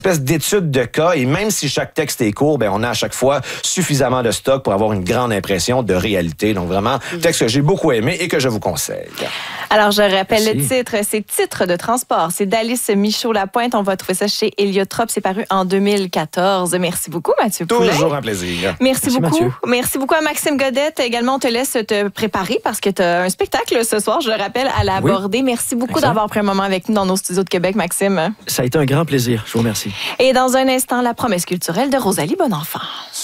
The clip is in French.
espèce d'étude de cas, et même si chaque texte est court, on a à chaque fois suffisamment de stock pour avoir une grande impression de réalité. Donc vraiment, texte que j'ai beaucoup aimé et que je vous conseille. Alors, je rappelle le titre, c'est Titres de transport. C'est d'Alice Michaud-Lapointe. On va trouver ça chez Héliotrope. C'est paru en 2014. Merci beaucoup, Mathieu Poulin. Toujours un plaisir. Merci beaucoup. Mathieu. Merci beaucoup à Maxime Godette. Également, on te laisse te préparer parce que tu as un spectacle ce soir, je le rappelle, à l'aborder. Merci beaucoup d'avoir pris un moment avec nous dans nos studios de Québec, Maxime. Ça a été un grand plaisir. Je vous remercie. Et dans un instant, la promesse culturelle de Rosalie Bonenfant.